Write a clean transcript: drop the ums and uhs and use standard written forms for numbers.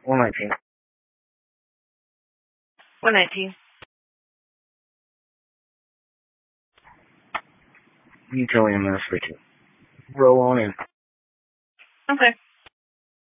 119. 119. You tell me I'm going to switch it. Roll on in. Okay.